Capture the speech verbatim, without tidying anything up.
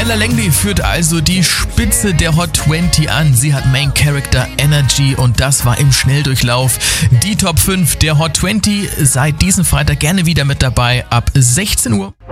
Ella Langley führt also die Spitze der Hot zwanzig an. Sie hat Main Character Energy und das war im Schnelldurchlauf die Top fünf der Hot zwanzig. Seit diesem Freitag gerne wieder mit dabei ab sechzehn Uhr.